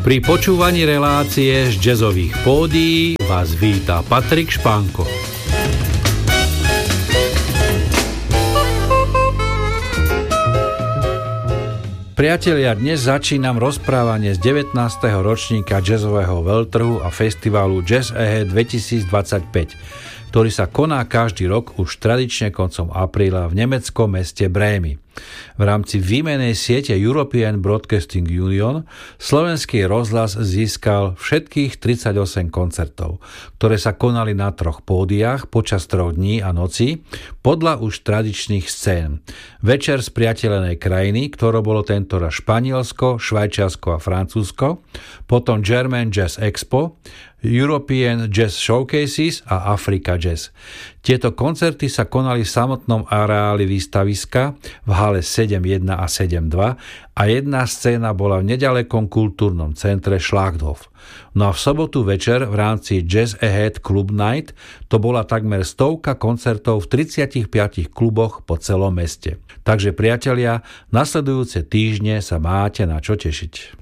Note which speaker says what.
Speaker 1: Pri počúvaní relácie z jazzových pódií vás víta Patrik Špánko. Priatelia, dnes začínam rozprávanie z 19. ročníka jazzového veľtrhu a festivalu Jazz Ahead 2025, ktorý sa koná každý rok už tradične koncom apríla v nemeckom meste Brémy. V rámci výmennej siete European Broadcasting Union slovenský rozhlas získal všetkých 38 koncertov, ktoré sa konali na 3 pódiách počas 3 dní a nocí podľa už tradičných scén. Večer z priateľenej krajiny, ktorou bolo tentoraz Španielsko, Švajčiarsko a Francúzsko, potom German Jazz Expo, European Jazz Showcases a Africa Jazz. Tieto koncerty sa konali v samotnom areáli výstaviska v hale 7.1 a 7.2 a jedna scéna bola v nedalekom kultúrnom centre Schlachthof. No a v sobotu večer v rámci Jazz Ahead Club Night to bola takmer 100 koncertov v 35 kluboch po celom meste. Takže priatelia, nasledujúce týždne sa máte na čo tešiť.